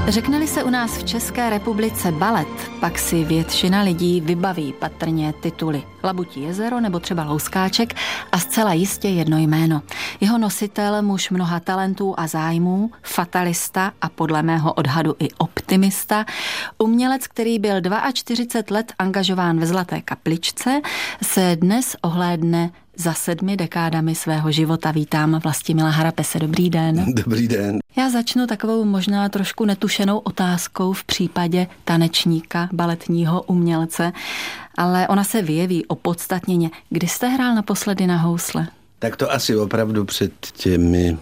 Řekne-li se u nás v České republice balet, pak si většina lidí vybaví patrně tituly Labutí jezero nebo třeba Louskáček a zcela jistě jedno jméno. Jeho nositel, muž mnoha talentů a zájmů, fatalista a podle mého odhadu i optimista, umělec, který byl 42 let angažován ve Zlaté kapličce, se dnes ohlédne za 7 dekádami svého života. Vítám Vlastimila Harapese. Dobrý den. Dobrý den. Já začnu takovou možná trošku netušenou otázkou v případě tanečníka, baletního umělce, ale ona se vyjeví opodstatněně. Kdy jste hrál naposledy na housle? Tak to asi opravdu před těmi,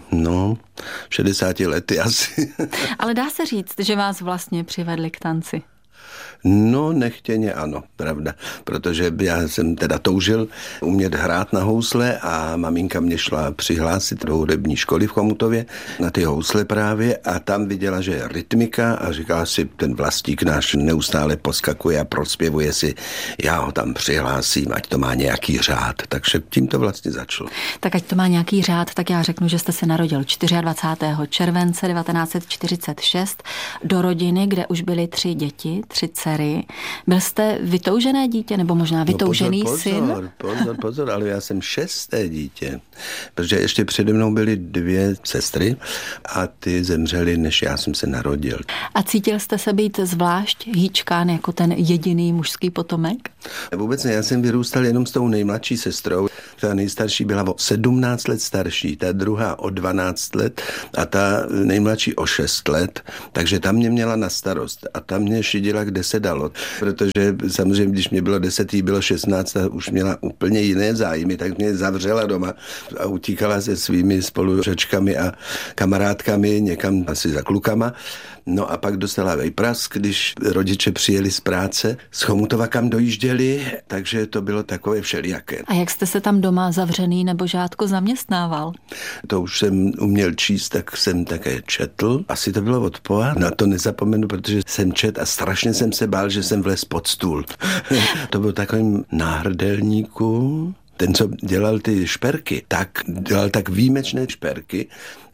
60 lety asi. Ale dá se říct, že vás vlastně přivedli k tanci? No, nechtěně ano, pravda, protože já jsem teda toužil umět hrát na housle a maminka mě šla přihlásit do hudební školy v Chomutově na ty housle právě a tam viděla, že je rytmika a říkala si, ten Vlastík náš neustále poskakuje a prospěvuje si, já ho tam přihlásím, ať to má nějaký řád, takže tím to vlastně začalo. Tak ať to má nějaký řád, tak já řeknu, že jste se narodil 24. července 1946 do rodiny, kde už byly 3 děti, 3 dcery. Byl jste vytoužené dítě, nebo možná vytoužený syn? Pozor, ale já jsem 6. dítě, protože ještě přede mnou byly 2 sestry a ty zemřely, než já jsem se narodil. A cítil jste se být zvlášť hýčkán jako ten jediný mužský potomek? Vůbec ne, já jsem vyrůstal jenom s tou nejmladší sestrou. Ta nejstarší byla o 17 let starší, ta druhá o 12 let a ta nejmladší o 6 let, takže ta mě měla na starost a ta mě šidila, kde se dalo, protože samozřejmě, když mě bylo 10, jí bylo 16 a už měla úplně jiné zájmy, tak mě zavřela doma a utíkala se svými spolužačkami a kamarádkami někam asi za klukama. No a pak dostala vejprask, když rodiče přijeli z práce z Chomutova, kam dojížděli, takže to bylo takové všelijaké. A jak jste se tam doma zavřený nebo žátko zaměstnával? To už jsem uměl číst, tak jsem také četl. Asi to bylo od Poa, na to nezapomenu, protože jsem četl a strašně jsem se bál, že jsem vlez pod stůl. To byl takovým náhrdelníku. Ten, co dělal ty šperky, tak dělal tak výjimečné šperky,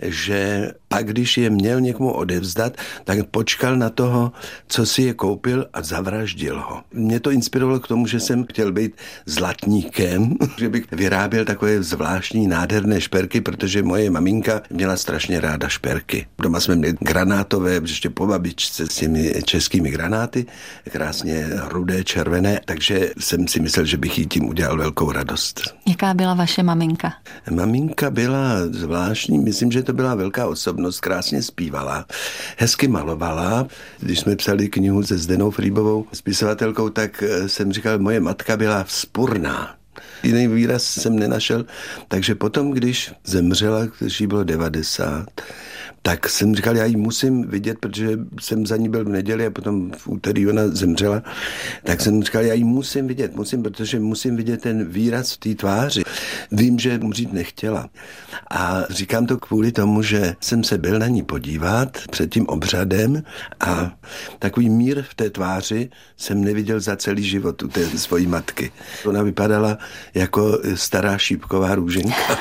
že pak, když je měl někomu odevzdat, tak počkal na toho, co si je koupil a zavraždil ho. Mě to inspirovalo k tomu, že jsem chtěl být zlatníkem, že bych vyráběl takové zvláštní nádherné šperky, protože moje maminka měla strašně ráda šperky. Doma jsme měli granátové, ještě po babičce s těmi českými granáty, krásně rudé, červené, takže jsem si myslel, že bych jí tím udělal velkou radost. Jaká byla vaše maminka? Maminka byla zvláštní, myslím, že to byla velká osobnost, krásně zpívala, hezky malovala. Když jsme psali knihu se Zdenou Frýbovou, spisovatelkou, tak jsem říkal, moje matka byla vzpurná. Jiný výraz jsem nenašel, takže potom, když zemřela, když jí bylo 90, tak jsem říkal, já ji musím vidět, protože jsem za ní byl v neděli a potom v úterý ona zemřela, tak jsem říkal, já ji musím vidět, protože musím vidět ten výraz v té tváři. Vím, že umřít nechtěla. A říkám to kvůli tomu, že jsem se byl na ní podívat před tím obřadem a takový mír v té tváři jsem neviděl za celý život u té svojí matky. Ona vypadala jako stará šípková růženka.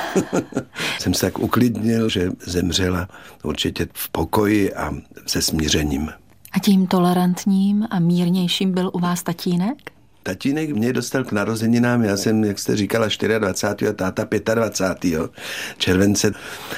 Jsem se tak uklidnil, že zemřela určitě v pokoji a se smířením. A tím tolerantním a mírnějším byl u vás tatínek? Tatínek mě dostal k narozeninám, já jsem, jak jste říkala, 24. a táta 25. července.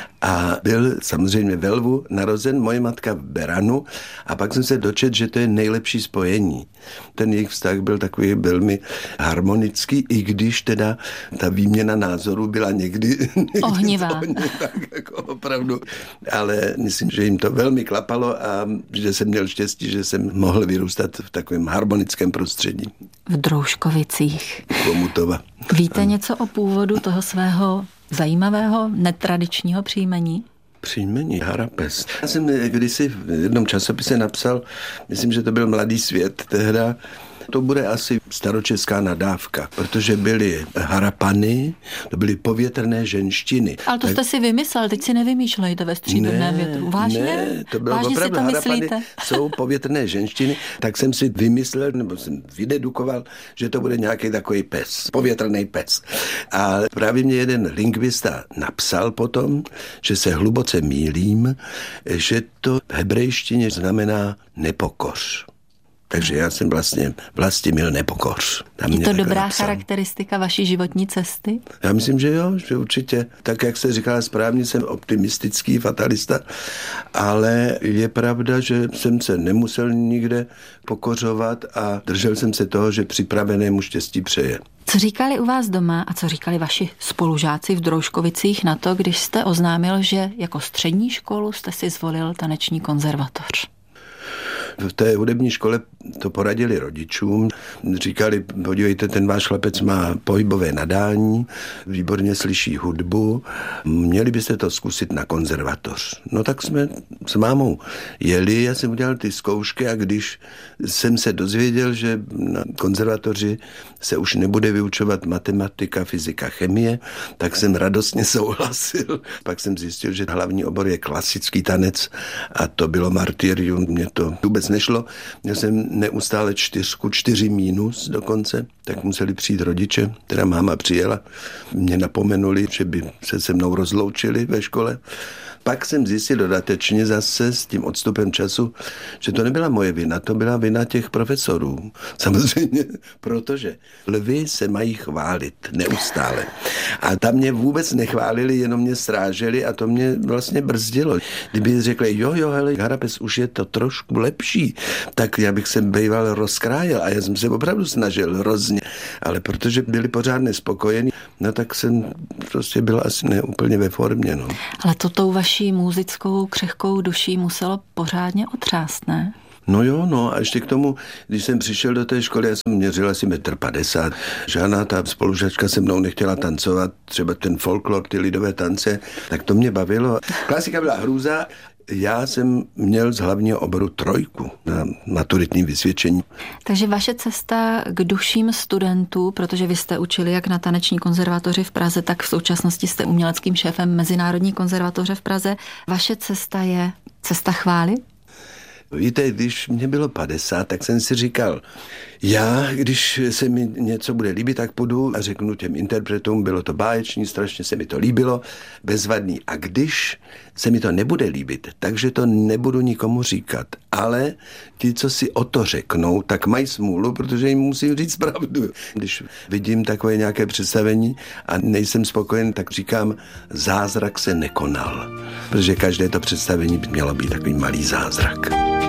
A byl samozřejmě ve Lvu narozen, moje matka v Beranu a pak jsem se dočetl, že to je nejlepší spojení. Ten jejich vztah byl takový velmi harmonický, i když teda ta výměna názorů byla někdy ohnivá. Tak jako opravdu. Ale myslím, že jim to velmi klapalo a že jsem měl štěstí, že jsem mohl vyrůstat v takovém harmonickém prostředí. V Drouškovicích. Chomutova. Víte něco o původu toho svého zajímavého, netradičního příjmení? Příjmení Harapes. Já jsem kdysi v jednom časopise napsal, myslím, že to byl Mladý svět tehda, To bude asi staročeská nadávka, protože byly harapany, to byly povětrné ženštiny. Ale to jste si vymyslel, teď si nevymýšlejte ve stříbrném větru. Vážně? Ne, to bylo vážně opravdu, si to harapany myslíte? jsou povětrné ženštiny, tak jsem si vymyslel, nebo jsem vydedukoval, že to bude nějaký takový pes, povětrný pes. A právě mě jeden lingvista napsal potom, že se hluboce mýlím, že to v hebrejštině znamená nepokoř. Takže já jsem vlastně Vlastimil Nepokoř. Je to dobrá charakteristika vaší životní cesty? Já myslím, že jo, že určitě. Tak, jak jste říkala správně, jsem optimistický fatalista, ale je pravda, že jsem se nemusel nikde pokořovat a držel jsem se toho, že připravenému štěstí přeje. Co říkali u vás doma a co říkali vaši spolužáci v Drouškovicích na to, když jste oznámil, že jako střední školu jste si zvolil taneční konzervatoř? V té hudební škole to poradili rodičům. Říkali, podívejte, ten váš chlapec má pohybové nadání, výborně slyší hudbu, měli byste to zkusit na konzervatoř. No tak jsme s mámou jeli, já jsem udělal ty zkoušky a když jsem se dozvěděl, že na konzervatoři se už nebude vyučovat matematika, fyzika, chemie, tak jsem radostně souhlasil. Pak jsem zjistil, že hlavní obor je klasický tanec a to bylo martyrium, mě to vůbec nešlo. Měl jsem neustále 4 mínus dokonce, tak museli přijít rodiče, teda máma přijela, mě napomenuli, že by se mnou rozloučili ve škole. Pak jsem zjistil dodatečně zase s tím odstupem času, že to nebyla moje vina, to byla vina těch profesorů. Samozřejmě, protože lvy se mají chválit neustále. A tam mě vůbec nechválili, jenom mě stráželi a to mě vlastně brzdilo. Kdyby řekli, jo, hele, Harapes, už je to trošku lepší, tak já bych se býval rozkrájel a já jsem se opravdu snažil hrozně. Ale protože byli pořád nespokojení, no tak jsem prostě byl asi neúplně ve formě. No. Ale to tou vaší muzickou křehkou duší muselo pořádně otřást, ne? No jo, no a ještě k tomu, když jsem přišel do té školy, já jsem měřil asi 1,50 m. Žádná ta spolužačka se mnou nechtěla tancovat, třeba ten folklor, ty lidové tance, tak to mě bavilo. Klasika byla hrůza. Já jsem měl z hlavního oboru 3 na maturitním vysvědčení. Takže vaše cesta k duším studentů, protože vy jste učili jak na taneční konzervatoři v Praze, tak v současnosti jste uměleckým šéfem Mezinárodní konzervatoře v Praze. Vaše cesta je cesta chvály? Víte, když mě bylo 50, tak jsem si říkal, já, když se mi něco bude líbit, tak půjdu a řeknu těm interpretům, bylo to báječný, strašně se mi to líbilo, bezvadný. A když se mi to nebude líbit, takže to nebudu nikomu říkat. Ale ti, co si o to řeknou, tak mají smůlu, protože jim musím říct pravdu. Když vidím takové nějaké představení a nejsem spokojen, tak říkám, zázrak se nekonal. Protože každé to představení by mělo být takový malý zázrak.